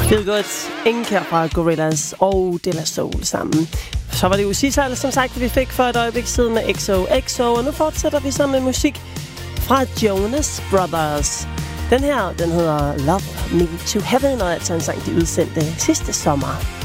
Feel Good, Inca fra Gorillaz og De La Soul sammen. Så var det jo Sissal, som sagt, vi fik for et øjeblik siden med XOXO, og nu fortsætter vi så med musik fra Jonas Brothers. Den her, den hedder Love Me To Heaven, og altså en sang, de udsendte sidste sommer.